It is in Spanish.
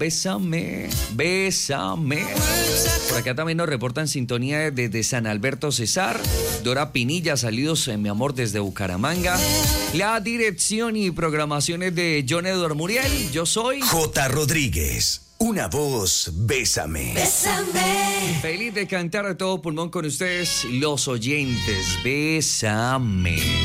bésame, bésame. Por acá también nos reportan sintonía desde San Alberto Cesar. Dora Pinilla, saludos, mi amor, desde Bucaramanga. La dirección y programaciones de John Edward Muriel. Yo soy J. Rodríguez. Una voz, bésame. Bésame. Feliz de cantar de todo pulmón con ustedes, los oyentes. Bésame.